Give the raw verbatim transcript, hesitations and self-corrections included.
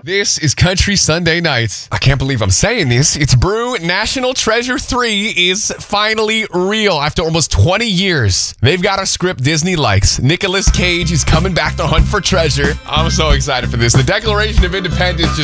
This is Country Sunday Nights. I can't believe I'm saying this. It's Brew National Treasure three is finally real after almost twenty years. They've got a script Disney likes. Nicolas Cage is coming back to hunt for treasure. I'm so excited for this. The Declaration of Independence just